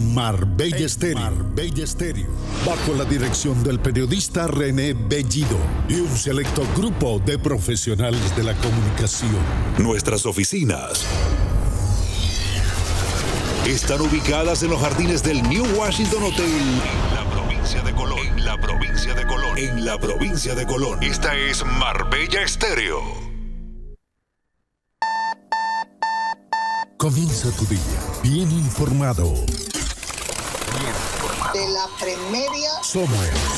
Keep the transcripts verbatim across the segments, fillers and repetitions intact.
Marbella Estéreo. Marbella Estéreo. Bajo la dirección del periodista René Bellido y un selecto grupo de profesionales de la comunicación. Nuestras oficinas están ubicadas en los jardines del New Washington Hotel, en la provincia de Colón. En la provincia de Colón. En la provincia de Colón. Esta es Marbella Estéreo. Comienza tu día bien informado. Bien informado. De la premedia. Somos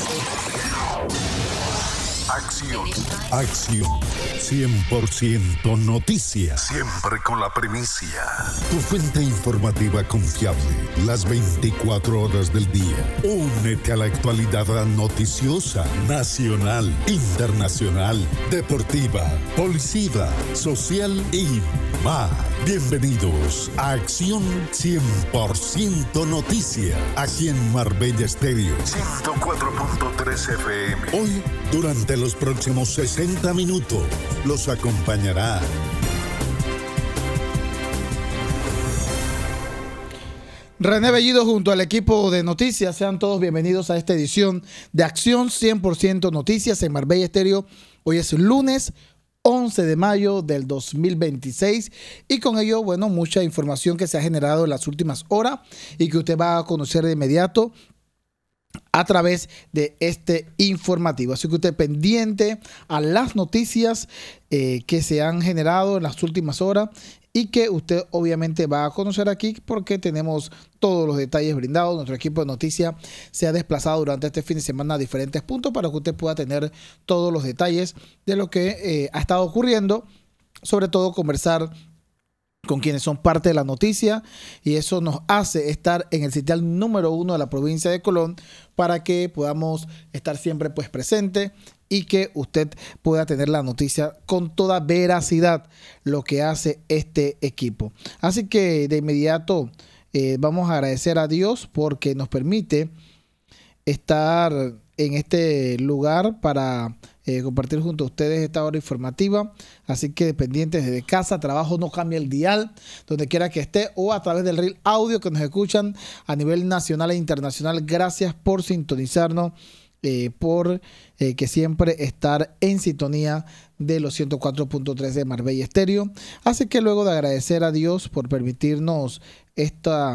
Acción. Acción. cien por ciento noticias. Siempre con la primicia. Tu fuente informativa confiable. Las veinticuatro horas del día. Únete a la actualidad noticiosa, nacional, internacional, deportiva, policía, social y más. Bienvenidos a Acción cien por ciento Noticias. Aquí en Marbella Estéreo. ciento cuatro punto tres F M. Hoy, durante los próximos sesenta minutos, los acompañará René Bellido junto al equipo de noticias. Sean todos bienvenidos a esta edición de Acción cien por ciento Noticias en Marbella Estéreo. Hoy es lunes once de mayo del dos mil veintiséis y con ello, bueno, mucha información que se ha generado en las últimas horas y que usted va a conocer de inmediato a través de este informativo. Así que usted pendiente a las noticias eh, que se han generado en las últimas horas y que usted obviamente va a conocer aquí porque tenemos todos los detalles brindados. Nuestro equipo de noticias se ha desplazado durante este fin de semana a diferentes puntos para que usted pueda tener todos los detalles de lo que eh, ha estado ocurriendo, sobre todo conversar con quienes son parte de la noticia, y eso nos hace estar en el sitial número uno de la provincia de Colón para que podamos estar siempre pues presente y que usted pueda tener la noticia con toda veracidad, lo que hace este equipo. Así que de inmediato eh, vamos a agradecer a Dios porque nos permite estar en este lugar para eh, compartir junto a ustedes esta hora informativa. Así que pendientes desde casa, trabajo, no cambia el dial, donde quiera que esté, o a través del reel audio que nos escuchan a nivel nacional e internacional. Gracias por sintonizarnos, eh, por eh, que siempre estar en sintonía de los ciento cuatro punto tres de Marbella Estéreo. Así que luego de agradecer a Dios por permitirnos esta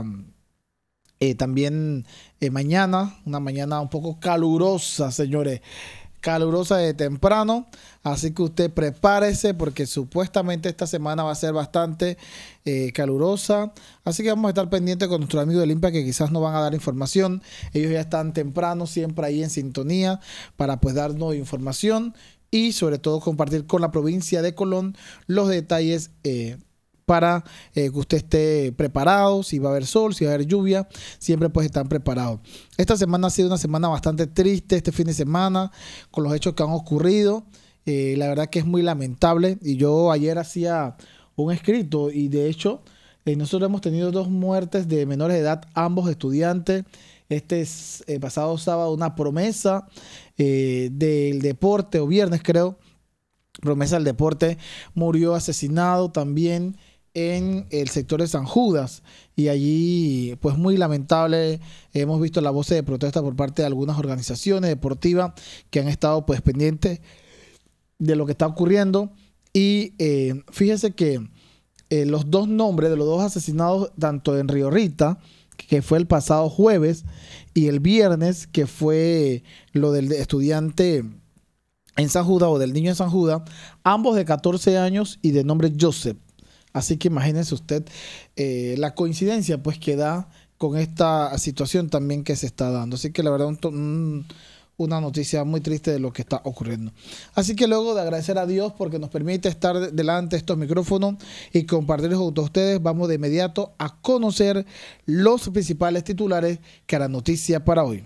Eh, también eh, mañana, una mañana un poco calurosa, señores, calurosa de temprano, así que usted prepárese porque supuestamente esta semana va a ser bastante eh, calurosa, así que vamos a estar pendientes con nuestros amigos de Limpia que quizás nos van a dar información. Ellos ya están temprano, siempre ahí en sintonía para pues darnos información y sobre todo compartir con la provincia de Colón los detalles eh, para eh, que usted esté preparado, si va a haber sol, si va a haber lluvia, siempre pues están preparados. Esta semana ha sido una semana bastante triste, este fin de semana, con los hechos que han ocurrido. Eh, la verdad que es muy lamentable y yo ayer hacía un escrito y de hecho eh, nosotros hemos tenido dos muertes de menores de edad, ambos estudiantes. Este es, eh, pasado sábado, una promesa eh, del deporte, o viernes creo, promesa del deporte, murió asesinado también en el sector de San Judas, y allí pues muy lamentable. Hemos visto las voces de protesta por parte de algunas organizaciones deportivas que han estado pues pendientes de lo que está ocurriendo y eh, fíjese que eh, los dos nombres de los dos asesinados, tanto en Río Rita, que fue el pasado jueves, y el viernes, que fue lo del estudiante en San Judas o del niño en San Judas, ambos de catorce años y de nombre Joseph. Así que imagínense usted eh, la coincidencia pues que da con esta situación también que se está dando. Así que la verdad un, un, una noticia muy triste de lo que está ocurriendo. Así que luego de agradecer a Dios porque nos permite estar delante de estos micrófonos y compartir junto a ustedes, vamos de inmediato a conocer los principales titulares que harán noticia para hoy.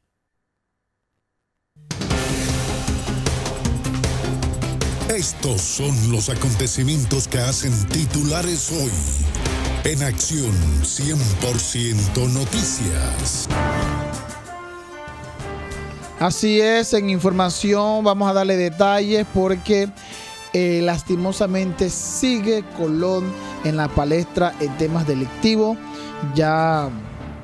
Estos son los acontecimientos que hacen titulares hoy. En Acción cien por ciento Noticias. Así es, en información vamos a darle detalles porque eh, lastimosamente sigue Colón en la palestra en temas delictivos. Ya